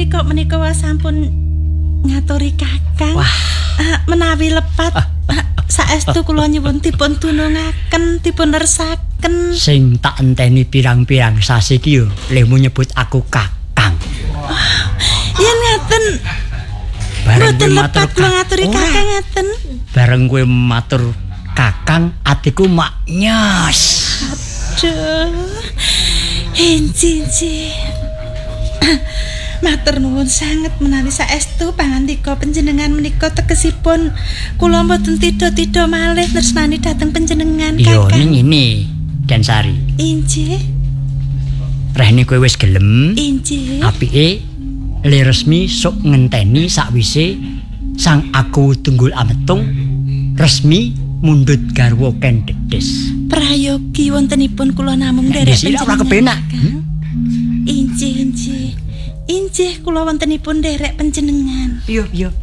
menika sampun ngaturi Kakang. Wah. Menawi lepat saestu kula nyuwun dipun tunungaken, dipun nersaken. Sing tak enteni pirang-pirang sasi iki yo lemu nyebut aku Kakang. Yen ngaten. Bareng Mboten kowe lepat matur kula ngaturi Kakang ngaten. Bareng kowe matur Kakang atiku mak nyos. Aduh. Enci. Matur nuwun sanget menawi saestu pangandika panjenengan menika tegesipun kula mboten tida-tida malih tresnani dhateng panjenengan Yo Kakang. ning ini Dansari. Injih. Rehne kowe wis gelem. Injih. Apike le resmi sok ngenteni sakwise sang aku tunggul ametung resmi mundhut garwa Kendedes. Prayogi wontenipun kula namung nderek panjenengan. Ora kepenak. Injih. Injih kula wontenipun nderek panjenengan. Yo.